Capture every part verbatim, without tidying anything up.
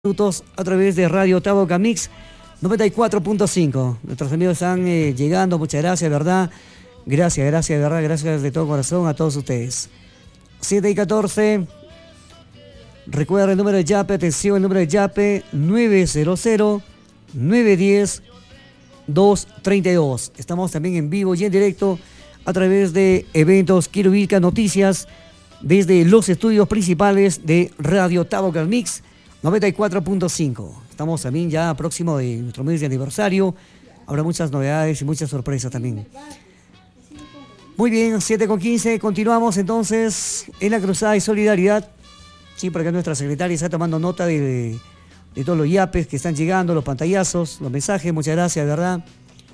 minutos a través de Radio Taboca Mix noventa y cuatro punto cinco. Nuestros amigos están eh, llegando, muchas gracias, ¿verdad? Gracias, gracias, de verdad, gracias de todo corazón a todos ustedes. siete y catorce. Recuerda el número de Yape, atención, el número de Yape nueve cero cero, nueve uno cero, dos tres dos. Estamos también en vivo y en directo a través de eventos Quirubica Noticias desde los estudios principales de Radio Taboca Mix noventa y cuatro punto cinco. Estamos también ya próximo de nuestro mes de aniversario. Habrá muchas novedades y muchas sorpresas también. Muy bien, siete con quince. Continuamos entonces en la Cruzada de Solidaridad. Sí, por acá nuestra secretaria está tomando nota de, de, de todos los yapes que están llegando, los pantallazos, los mensajes. Muchas gracias, ¿verdad?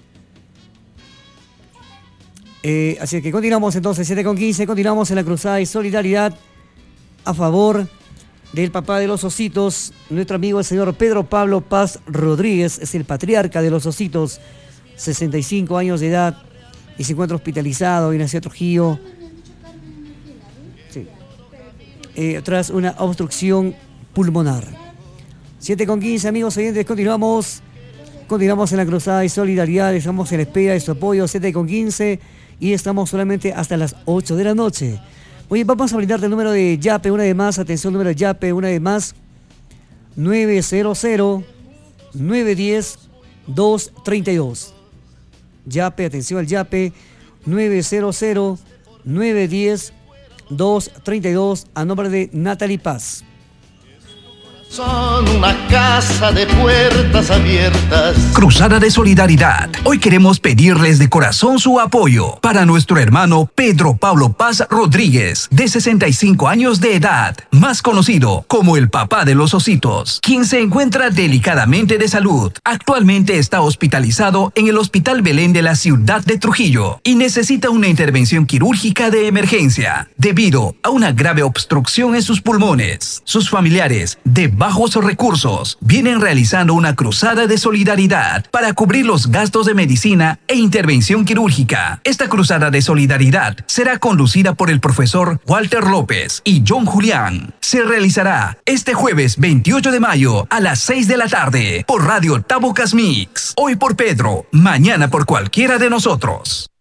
Eh, así que continuamos entonces, siete con quince. Continuamos en la Cruzada de Solidaridad a favor del papá de los ositos, nuestro amigo el señor Pedro Pablo Paz Rodríguez, es el patriarca de los ositos, sesenta y cinco años de edad y se encuentra hospitalizado en la ciudad de Trujillo, sí. eh, tras una obstrucción pulmonar. siete con quince, amigos oyentes, continuamos, continuamos en la Cruzada de Solidaridad, estamos en espera de su apoyo, siete con quince, y estamos solamente hasta las ocho de la noche. Oye, vamos a brindarte el número de Yape una vez más. Atención, número de Yape una vez más. nueve cero cero, nueve uno cero, dos tres dos. Yape, atención al Yape. nueve cero cero, nueve uno cero, dos tres dos. A nombre de Natalie Paz. Son una casa de puertas abiertas. Cruzada de Solidaridad. Hoy queremos pedirles de corazón su apoyo para nuestro hermano Pedro Pablo Paz Rodríguez, de sesenta y cinco años de edad, más conocido como el papá de los ositos, quien se encuentra delicadamente de salud. Actualmente está hospitalizado en el Hospital Belén de la ciudad de Trujillo y necesita una intervención quirúrgica de emergencia debido a una grave obstrucción en sus pulmones. Sus familiares de bajos recursos vienen realizando una cruzada de solidaridad para cubrir los gastos de medicina e intervención quirúrgica. Esta cruzada de solidaridad será conducida por el profesor Walter López y John Julián. Se realizará este jueves veintiocho de mayo a las seis de la tarde por Radio Taboca Mix. Hoy por Pedro, mañana por cualquiera de nosotros.